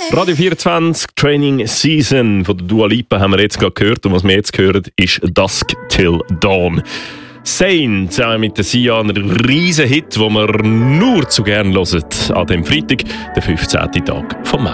Radio 24 Training Season von der Dua Lipa haben wir jetzt gerade gehört. Und was wir jetzt hören, ist Dusk Till Dawn. Zayn zusammen mit der Sia, ein riesen Hit, den wir nur zu gern hören an dem Freitag, der 15. Tag vom März.